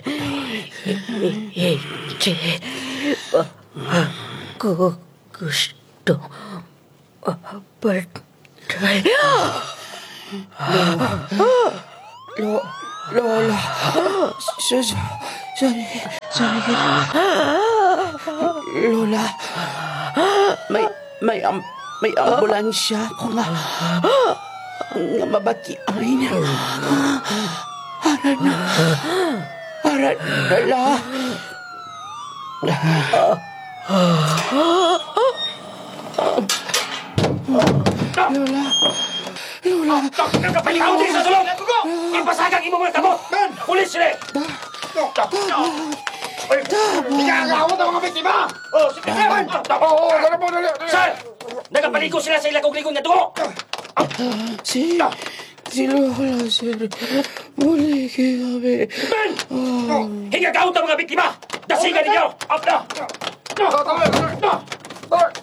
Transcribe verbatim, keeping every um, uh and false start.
Hindi ba ako gusto mapatay? Lo, Lola, sa, sa, sorry, sorry. Lola, may, may, am, may ambulansya ko nga, nga mabatiay niya. Aran na, aran na la. Lola, Lola. Nagkapalikaw din sa sulong! Ipasagang imo mga tabo! Pulis sila! Ay, ikakawat ang mga biktima! Oh, sige! Oo, dali po, dali! Sir! Nagkapaligo sila sa ilagog-ligong na dugo! Si, si Lola, sir. Muli kami. Ben! Hingagawat ang mga biktima! Dasigan ninyo! Up na!